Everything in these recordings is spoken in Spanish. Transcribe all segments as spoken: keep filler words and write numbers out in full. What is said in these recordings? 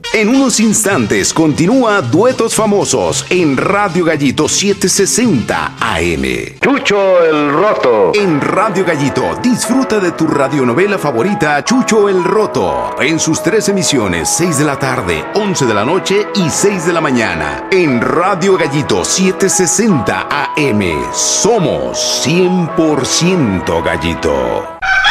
En unos instantes continúa Duetos Famosos en Radio Gallito setecientos sesenta A M. Chucho el Roto. En Radio Gallito disfruta de tu radionovela favorita Chucho el Roto en sus tres emisiones, seis de la tarde, once de la noche y seis de la mañana. En Radio Gallito setecientos sesenta A M. Somos cien por ciento Gallito.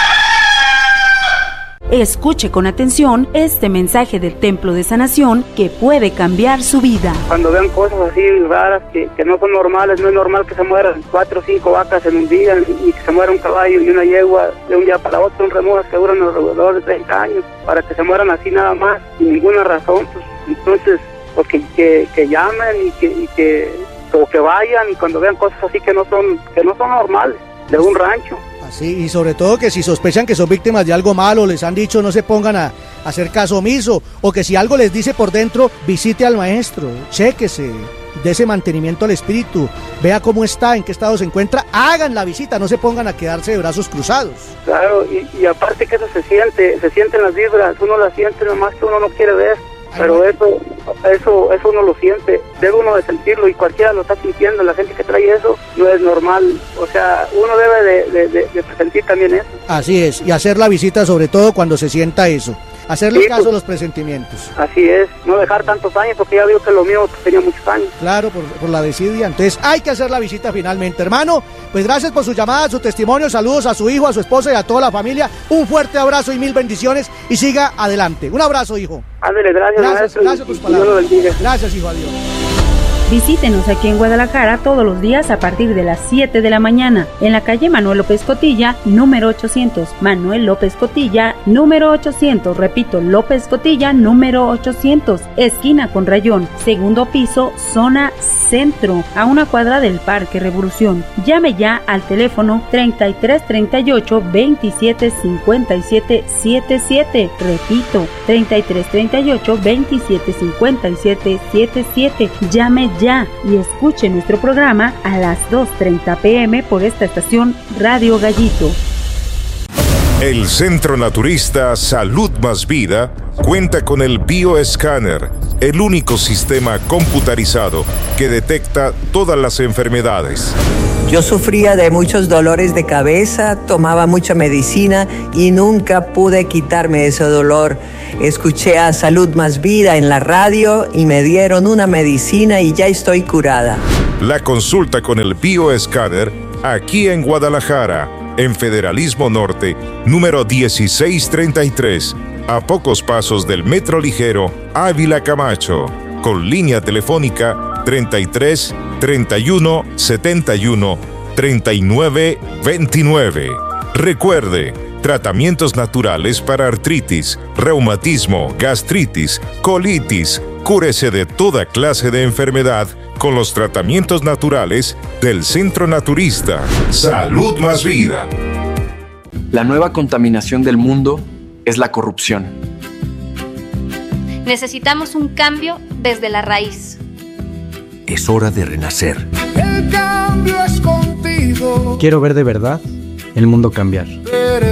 Escuche con atención este mensaje del Templo de Sanación que puede cambiar su vida. Cuando vean cosas así raras que, que no son normales, no es normal que se mueran cuatro o cinco vacas en un día, ni que se muera un caballo y una yegua de un día para otro. Son remoras que duran alrededor de treinta años, para que se mueran así nada más, sin ninguna razón. Pues, entonces, pues que, que, que llamen y que, y que, o que vayan, y cuando vean cosas así que no son, que no son normales, de un rancho. Sí, y sobre todo que si sospechan que son víctimas de algo malo, les han dicho no se pongan a, a hacer caso omiso, o que si algo les dice por dentro, visite al maestro, chéquese, dé ese mantenimiento al espíritu, vea cómo está, en qué estado se encuentra, hagan la visita, no se pongan a quedarse de brazos cruzados. Claro, y, y aparte que eso se siente, se sienten las vibras, uno las siente nomás que uno no quiere ver. Pero eso, eso, eso uno lo siente, debe uno de sentirlo y cualquiera lo está sintiendo. La gente que trae eso no es normal, o sea, uno debe de, de, de, de sentir también eso. Así es, y hacer la visita sobre todo cuando se sienta eso, hacerle sí, caso pues, a los presentimientos. Así es, no dejar tantos años porque ya veo que lo mío tenía muchos años. Claro, por, por la desidia, entonces hay que hacer la visita finalmente, hermano. Pues gracias por su llamada, su testimonio, saludos a su hijo, a su esposa y a toda la familia, un fuerte abrazo y mil bendiciones y siga adelante. Un abrazo, hijo. Ándale, gracias, gracias, maestro, gracias por tus palabras. Dios lo bendiga. Gracias, hijo, adiós. Visítenos aquí en Guadalajara todos los días a partir de las siete de la mañana en la calle Manuel López Cotilla, número ochocientos. Manuel López Cotilla, número ochocientos. Repito, López Cotilla, número ochocientos. Esquina con Rayón, segundo piso, zona centro, a una cuadra del Parque Revolución. Llame ya al teléfono treinta y tres treinta y ocho veintisiete cincuenta y siete setenta y siete. Repito, treinta y tres treinta y ocho veintisiete cincuenta y siete setenta y siete. Llame ya y escuche nuestro programa a las dos treinta pm por esta estación Radio Gallito. El Centro Naturista Salud Más Vida cuenta con el Bioescáner, el único sistema computarizado que detecta todas las enfermedades. Yo sufría de muchos dolores de cabeza, tomaba mucha medicina y nunca pude quitarme ese dolor. Escuché a Salud Más Vida en la radio y me dieron una medicina y ya estoy curada. La consulta con el Bioescáner aquí en Guadalajara, en Federalismo Norte, número dieciséis treinta y tres, a pocos pasos del Metro Ligero Ávila Camacho, con línea telefónica treinta y tres treinta y uno setenta y uno treinta y nueve veintinueve. Recuerde, tratamientos naturales para artritis, reumatismo, gastritis, colitis. Cúrese de toda clase de enfermedad con los tratamientos naturales del Centro Naturista Salud Más Vida. La nueva contaminación del mundo es la corrupción. Necesitamos un cambio desde la raíz. Es hora de renacer. El cambio es contigo. Quiero ver de verdad el mundo cambiar.